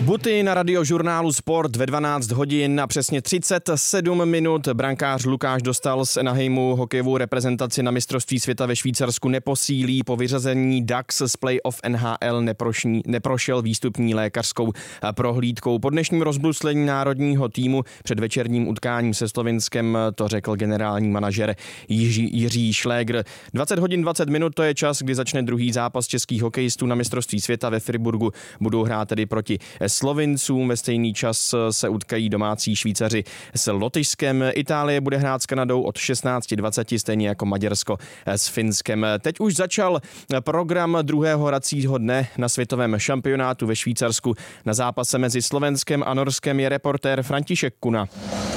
Buty na Radiožurnálu Sport ve 12 hodin a přesně 37 minut. Brankář Lukáš Dostal z Anaheimu hokejovou reprezentaci na mistrovství světa ve Švýcarsku neposílí. Po vyřazení Ducks z playoff NHL neprošel výstupní lékařskou prohlídkou. Po dnešním rozbruslení národního týmu před večerním utkáním se Slovinskem to řekl generální manažer Jiří Šlégr. 20 hodin 20 minut, to je čas, kdy začne druhý zápas českých hokejistů na mistrovství světa ve Friburgu. Budou hrát tedy proti Slovincům. Ve stejný čas se utkají domácí Švýcaři s Lotyšskem. Itálie bude hrát s Kanadou od 16:20, stejně jako Maďarsko s Finskem. Teď už začal program druhého hracího dne na světovém šampionátu ve Švýcarsku. Na zápase mezi Slovenskem a Norskem je reportér František Kuna.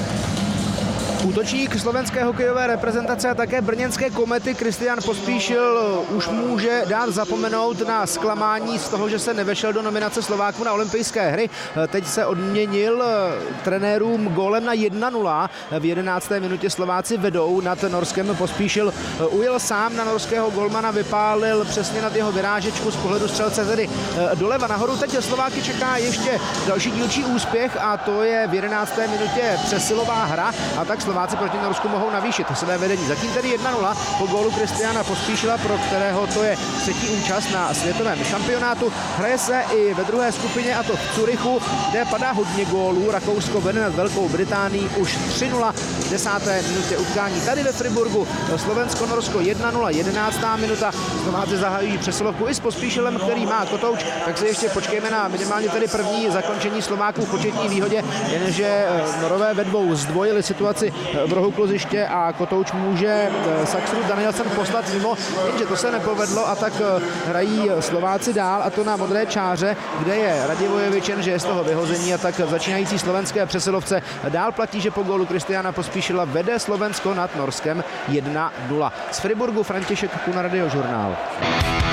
Útočník slovenské hokejové reprezentace a také brněnské Komety Kristián Pospíšil už může dát zapomenout na zklamání z toho, že se nevešel do nominace Slováků na olympijské hry. Teď se odměnil trenérům gólem na 1-0. V 11. minutě Slováci vedou nad Norskem. Pospíšil ujel sám na norského golmana, vypálil přesně nad jeho vyrážečku z pohledu střelce tedy doleva nahoru. Teď Slováky čeká ještě další dílčí úspěch a to je v 11. minutě přesilová hra a tak Slováci proti Norsku mohou navýšit své vedení. Zatím tedy 1-0 po gólu Kristiána Pospíšila, pro kterého to je třetí účast na světovém šampionátu. Hraje se i ve druhé skupině, a to v Curychu, kde padá hodně gólů. Rakousko vede nad Velkou Británií už 3-0 v 10. minutě utkání. Tady ve Friburgu Slovensko-Norsko 1-0, 11. minuta. Slováci zahajují přesilovku i s Pospíšilem, který má kotouč, tak si ještě počkejme na minimálně tedy první zakončení Slováků v početní výhodě, jenže Norové ve dvou zdvojili situaci v rohu kluziště a kotouč může Saxru Danielsen poslat mimo, jenže to se nepovedlo a tak hrají Slováci dál, a to na modré čáře, kde je Radivojevič, že je z toho vyhození, a tak začínající slovenské přesilovce dál platí, že po gólu Kristiána Pospíšila vede Slovensko nad Norskem 1-0. Z Friburgu František Kuna, Radiožurnál.